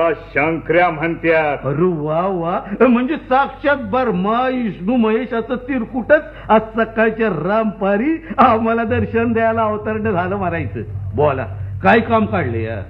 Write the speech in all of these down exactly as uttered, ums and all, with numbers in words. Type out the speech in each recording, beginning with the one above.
शंकर्या म्हणत्यात. अरे वा वा, म्हणजे साक्षात बर्मा विष्णू महेशाचं तिरकुटच आज सकाळच्या रामपारी आम्हाला दर्शन द्यायला अवतरण झालं मारायचं. बोला, काय काम काढले या?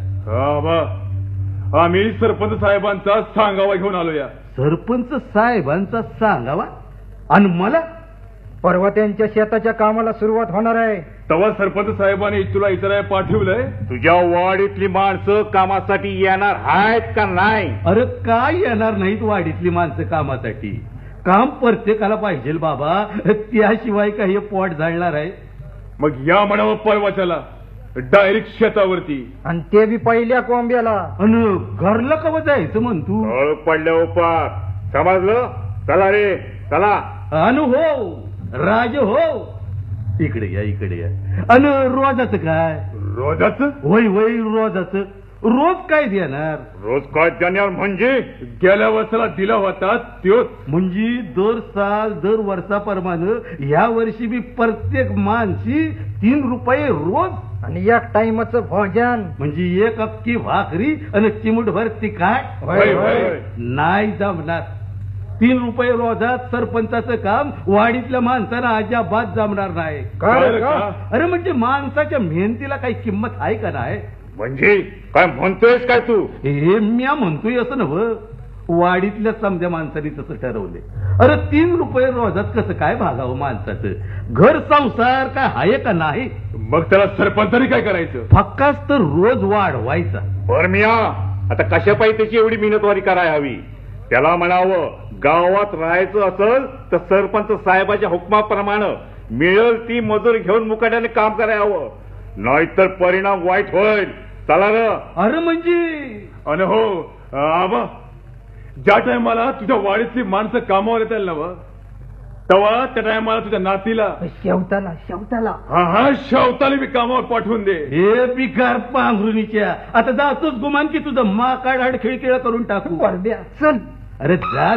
आम्ही सरपंच साहेबांचा सांगावा घेऊन आलो या. सरपंच साहेबांचा सांगावा? आणि मला? परवा त्यांच्या शेताच्या कामाला सुरुवात होणार आहे. तेव्हा सरपंच साहेबांनी तुला इतर पाठवलंय. तुझ्या वाडीतली माणसं कामासाठी येणार आहेत का नाही? अरे काय येणार नाहीत वाडीतली माणसं कामासाठी? काम प्रत्येकाला पाहिजे बाबा, त्याशिवाय काही पोट जाळणार आहे. मग या म्हणावं परवाच्याला डायरेक्ट शेतावरती, आणि ते बी पहिल्या कोंब्याला. अन घरला कवा जायचं म्हण तू? पडल्या उपार समजलं. चला रे चला. अनु हो राज हो, इकडे या इकडे या. अन रोजाचं काय? रोजाचं? वय वय रोजाचं रोज काय देणार? रोज काय देणार म्हणजे? गेल्या वर्षाला दिला होता त्योच. म्हणजे दर साल दर वर्षाप्रमाणे या वर्षी बी प्रत्येक माणशी तीन रुपये रोज, आणि एक टाइमचं भोजन. म्हणजे एक अख्खी भाकरी आणि चिमूटभर तिखट. नाही जमणार. तीन रुपये रोजात सरपंचाचं काम वाडीतल्या माणसाला अजिबात जमणार नाही. अरे म्हणजे माणसाच्या मेहनतीला काही किंमत आहे का नाही? म्हणजे काय म्हणतोयस काय तू? हे म्या म्हणतोय असं नव्ह, वाडीतल्या समध्या माणसाने तसं ठरवले. अरे तीन रुपये रोजात कसं काय भागावं माणसाचं? घर संसार काय आहे का नाही? मग त्याला सरपंचाने काय करायचं? फक्काच तर रोज वाढवायचा. बर मिया, आता कशा पाहिजे त्याची एवढी मेहनतवारी करायला हवी? त्याला म्हणावं गावात राहायचं असेल तर सरपंच साहेबाच्या हुकमाप्रमाणे मिळेल ती मजूर घेऊन मुकाट्याने काम करायला हवं, नाहीतर परिणाम वाईट होईल. चला र. अरे म्हणजे अन हो आबा, ज्या टायमाला तुझ्या वाडीतली माणसं कामावर येतील ना व, तेव्हा त्या टायमाला तुझ्या नातीला शेवताला शेवताला हा हा शेवताला बी कामावर पाठवून दे. हे बिकार पांघरुणीच्या, आता जातोच गुमान की तुझं मा काढ हाड खिळखिळा करून टाकू. परद्या चल. अरे जा.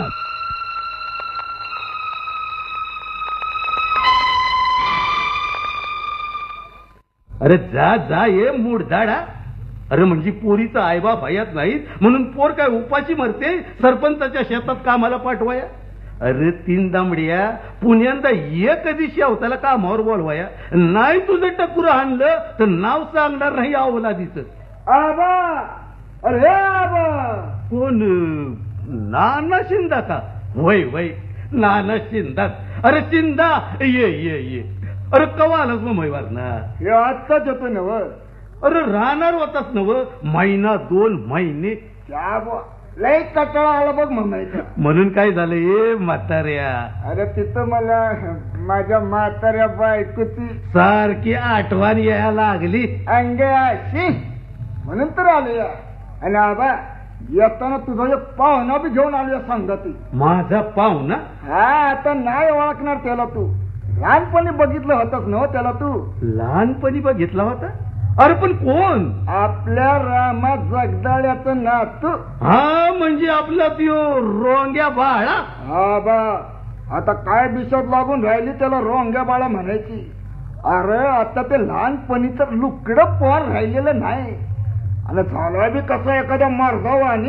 अरे जा जा, ये मूड झाडा. अरे म्हणजे पोरीचा आईबाप हयात नाहीत म्हणून पोर काय उपाशी मरते सरपंचाच्या शेतात कामाला पाठवाया? अरे तीन दामड्या, पुण्यांदा ये कधी शेवताला कामावर बोलवाया. नाही तुझं टकुर आणलं तर नाव सांगणार नाही अवलादीच. आबा, अरे आबा. कोण? नाना शिंदा का? वय वय नाना शिंदा. अरे शिंदा ये ये ये. अरे कवा आलास मग मैवार ना? हे आत्ताच होतो नव. अरे राहणार होताच नव महिना दोन महिने. लय कटाळा आला बघ म्हणायचं. म्हणून काय झालं ये म्हाताऱ्या? अरे तिथं मला माझ्या म्हाताऱ्या बायकोची सारखी आठवण यायला लागली. अंगे अशी म्हणून तर आलो या. आणि आबा येताना तुझा एक पाहुणा बी घेऊन आलो या संगती. माझा पाहुणा? हा, आता नाही ओळखणार त्याला तू. लहानपणी बघितलं होतच ना त्याला तू? लहानपणी बघितला होता? अरे पण कोण? आपल्या रामा जगदाळ्याचं नातू. हा, म्हणजे आपला त्यो रोंग्या बाळा. हा बा, आता काय बिशप लागून राहिली त्याला रोंग्या बाळा म्हणायची. अरे आता ते लहानपणीचं लुकडं पोर राहिलेलं नाही. आणि झाला बी कसं एखाद्या मर्दावानी.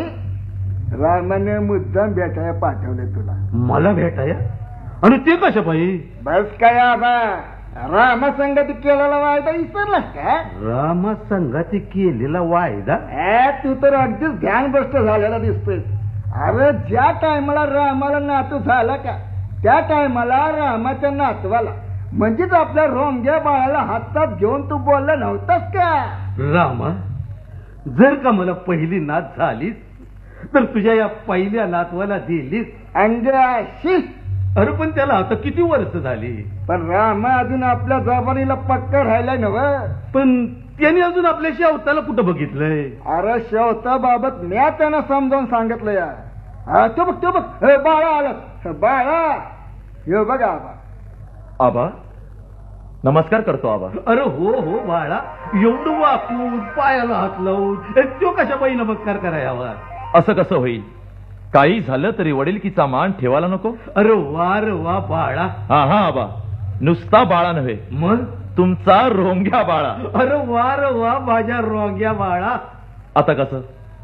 रामाने मुद्दाम भेटाया पाठवले तुला. मला भेटाया? आणि ते कशा पाहिजे? बस काय आबा, रामा संगती केलेला वायदा विसरलास का? रामा संघाती केलेला वायदा? तू तर अगदीच ध्यानभ्रष्ट झालेला दिसतोय. अरे ज्या टायमाला रामाला नातू झाला का, त्या टायमाला रामाच्या नातवाला म्हणजेच आपल्या रोंग्या बाळाला हातात घेऊन तू बोलला नव्हतास का? रामा, जर का मला पहिली नात झालीस तर तुझ्या या पहिल्या नातवाला दिलीस. अंगाशी. अरे पण त्याला आता किती वर्ष झाली? पण रामा अजून आपल्या जबानीला पक्का राहिलाय नव. पण त्याने अजून आपल्या शेवताला कुठं बघितलंय? अरे शेवता बाबत म्या त्यांना समजावून सांगितलं या. हा, तो बघ तो बघ, हे बाळा आलं. बाळा हे बघा आबा. आबा नमस्कार करतो आबा. अरे हो हो बाळा, एवढं वाकून पायाला हात लावून तो कशा बाई नमस्कार करायला? असं कसं होईल? काही झालं तरी वडिलकीचा मान ठेवायला नको? अरे वा रे वा बाळा. हा हा आबा, नुसता बाळा नव्हे, मग तुमचा रोंग्या बाळा. अरे वा रे वा माझ्या रोंग्या बाळा. आता कसं?